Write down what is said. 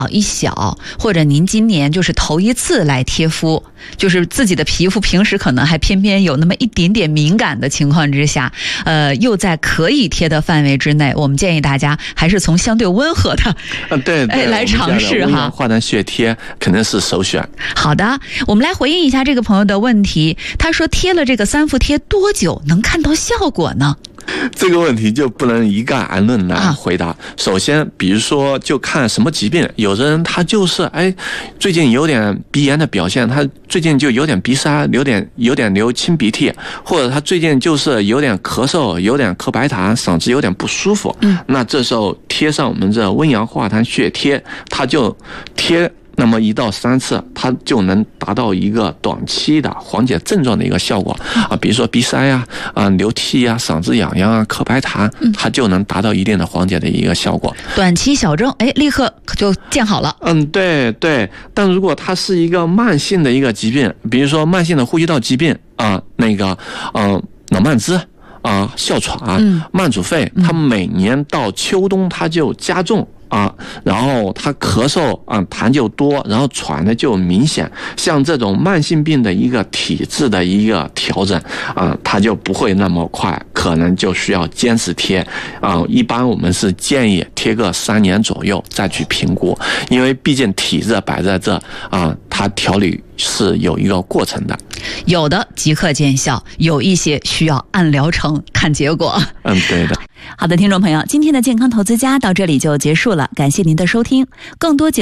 一小，或者您今年就是头一次来贴肤，就是自己的皮肤平时可能还偏偏有那么一点点敏感的情况之下，又在可以贴的范围之内，我们建议大家还是从相对温和的对来尝试哈。 化痰血贴肯定是首选。 好的，我们来回应一下这个朋友的问题。他说贴了这个3伏贴多久能看到效果呢？ 这个问题就不能一概而论来回答。首先，比如说就看什么疾病，有的人他就是最近有点鼻炎的表现，他最近就有点鼻塞，有点流清鼻涕，或者他最近就是有点咳嗽，有点咳白痰，嗓子有点不舒服。那这时候贴上我们这温阳化痰血贴，他就贴那么1到3次，它就能达到一个短期的缓解症状的一个效果比如说鼻塞流涕嗓子痒痒咳白痰，它就能达到一定的缓解的一个效果。 短期小症，立刻就见好了。 对。但如果它是一个慢性的一个疾病，比如说慢性的呼吸道疾病脑蔓支哮喘慢阻肺，它每年到秋冬它就加重。然后他咳嗽痰就多，然后喘的就明显。像这种慢性病的一个体质的一个调整它就不会那么快，可能就需要坚持贴一般我们是建议贴个3年左右再去评估，因为毕竟体质摆在这它调理是有一个过程的。 有的即刻见效，有一些需要按疗程看结果。 对的。 好的，听众朋友，今天的健康投资家到这里就结束了，感谢您的收听。更多